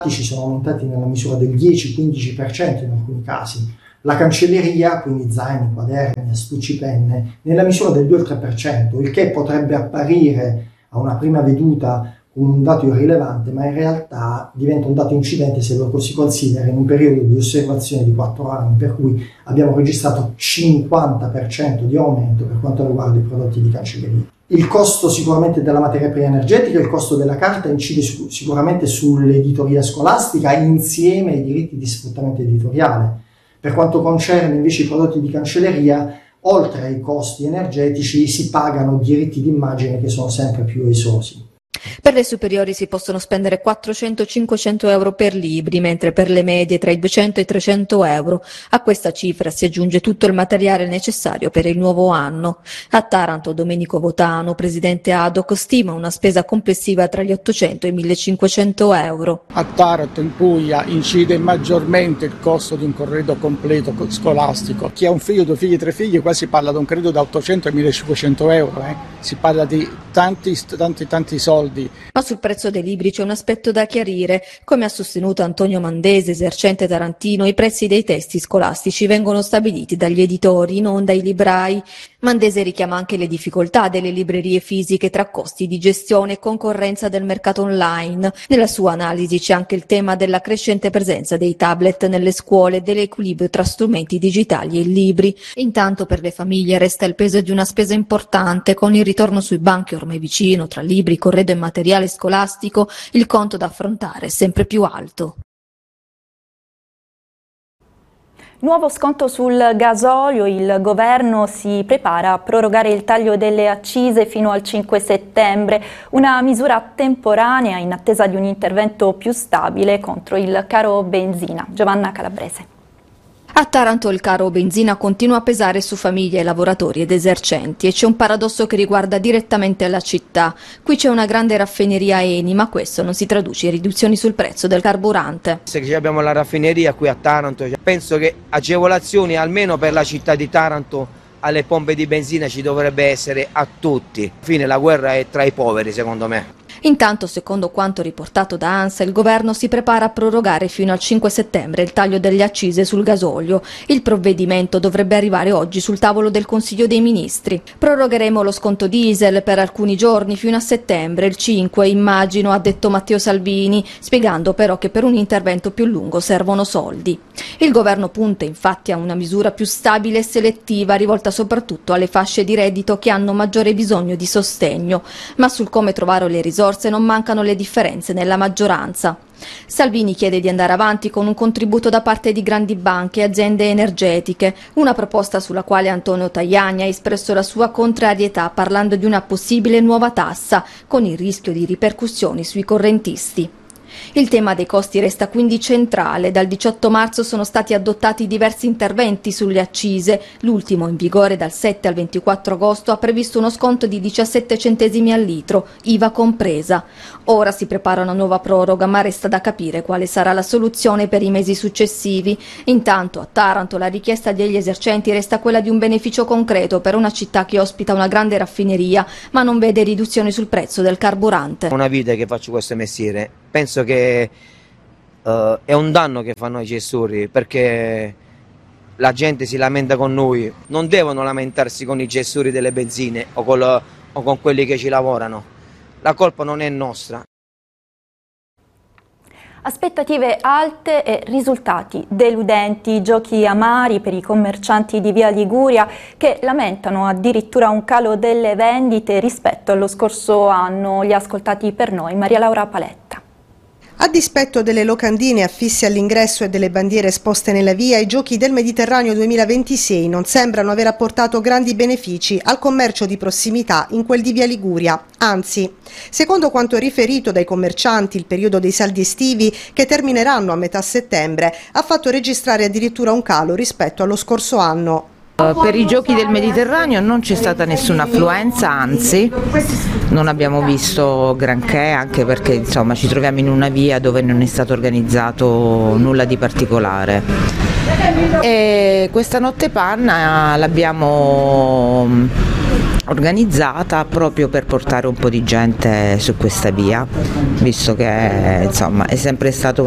sono aumentati nella misura del 10-15% in alcuni casi. La cancelleria, quindi zaini, quaderni, astucci, penne, nella misura del 2-3%, il che potrebbe apparire a una prima veduta un dato irrilevante, ma in realtà diventa un dato incidente se lo si considera in un periodo di osservazione di 4 anni, per cui abbiamo registrato 50% di aumento per quanto riguarda i prodotti di cancelleria. Il costo sicuramente della materia prima energetica, il costo della carta incide sicuramente sull'editoria scolastica insieme ai diritti di sfruttamento editoriale. Per quanto concerne invece i prodotti di cancelleria, oltre ai costi energetici si pagano diritti d'immagine che sono sempre più esosi. Per le superiori si possono spendere 400-500 euro per libri, mentre per le medie tra i 200 e i 300 euro. A questa cifra si aggiunge tutto il materiale necessario per il nuovo anno. A Taranto, Domenico Votano, presidente ADOC, stima una spesa complessiva tra gli 800 e i 1500 euro. A Taranto, in Puglia, incide maggiormente il costo di un corredo completo scolastico. Chi ha un figlio, 2 figli, 3 figli, qua si parla di un credo da 800 a 1500 euro. Si parla di tanti soldi. Ma sul prezzo dei libri c'è un aspetto da chiarire. Come ha sostenuto Antonio Mandese, esercente tarantino, i prezzi dei testi scolastici vengono stabiliti dagli editori, non dai librai. Mandese richiama anche le difficoltà delle librerie fisiche tra costi di gestione e concorrenza del mercato online. Nella sua analisi c'è anche il tema della crescente presenza dei tablet nelle scuole e dell'equilibrio tra strumenti digitali e libri. Intanto per le famiglie resta il peso di una spesa importante, con il ritorno sui banchi ormai vicino, tra libri, corredo e materiale scolastico, il conto da affrontare è sempre più alto. Nuovo sconto sul gasolio, il governo si prepara a prorogare il taglio delle accise fino al 5 settembre, una misura temporanea in attesa di un intervento più stabile contro il caro benzina. Giovanna Calabrese. A Taranto il caro benzina continua a pesare su famiglie, lavoratori ed esercenti e c'è un paradosso che riguarda direttamente la città. Qui c'è una grande raffineria Eni, ma questo non si traduce in riduzioni sul prezzo del carburante. Se abbiamo la raffineria qui a Taranto, penso che agevolazioni almeno per la città di Taranto alle pompe di benzina ci dovrebbe essere a tutti. Alla fine la guerra è tra i poveri, secondo me. Intanto, secondo quanto riportato da ANSA, il governo si prepara a prorogare fino al 5 settembre il taglio delle accise sul gasolio. Il provvedimento dovrebbe arrivare oggi sul tavolo del Consiglio dei Ministri. Prorogheremo lo sconto diesel per alcuni giorni fino a settembre, il 5 immagino, ha detto Matteo Salvini, spiegando però che per un intervento più lungo servono soldi. Il governo punta infatti a una misura più stabile e selettiva, rivolta soprattutto alle fasce di reddito che hanno maggiore bisogno di sostegno, ma sul come trovare le risorse non mancano le differenze nella maggioranza. Salvini chiede di andare avanti con un contributo da parte di grandi banche e aziende energetiche, una proposta sulla quale Antonio Tajani ha espresso la sua contrarietà parlando di una possibile nuova tassa, con il rischio di ripercussioni sui correntisti. Il tema dei costi resta quindi centrale. Dal 18 marzo sono stati adottati diversi interventi sulle accise. L'ultimo, in vigore dal 7 al 24 agosto, ha previsto uno sconto di 17 centesimi al litro, IVA compresa. Ora si prepara una nuova proroga, ma resta da capire quale sarà la soluzione per i mesi successivi. Intanto a Taranto la richiesta degli esercenti resta quella di un beneficio concreto per una città che ospita una grande raffineria, ma non vede riduzioni sul prezzo del carburante. Una vita che faccio questo mestiere, penso che è un danno che fanno ai gestori, perché la gente si lamenta con noi, non devono lamentarsi con i gestori delle benzine o con quelli che ci lavorano, la colpa non è nostra. Aspettative alte e risultati deludenti, giochi amari per i commercianti di Via Liguria che lamentano addirittura un calo delle vendite rispetto allo scorso anno. Li ha ascoltati per noi Maria Laura Paletta. A dispetto delle locandine affisse all'ingresso e delle bandiere esposte nella via, i Giochi del Mediterraneo 2026 non sembrano aver apportato grandi benefici al commercio di prossimità in quel di Via Liguria. Anzi, secondo quanto riferito dai commercianti, il periodo dei saldi estivi, che termineranno a metà settembre, ha fatto registrare addirittura un calo rispetto allo scorso anno. Per i Giochi del Mediterraneo non c'è stata nessuna affluenza, anzi non abbiamo visto granché, anche perché insomma ci troviamo in una via dove non è stato organizzato nulla di particolare. E questa notte panna l'abbiamo organizzata proprio per portare un po' di gente su questa via, visto che insomma è sempre stato